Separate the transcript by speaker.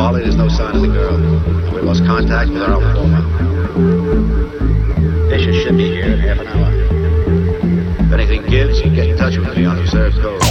Speaker 1: Wally, there's no sign of the girl. We lost contact with our informer. Fisher should be here in half an hour. If anything gives, get in touch with me on reserve code.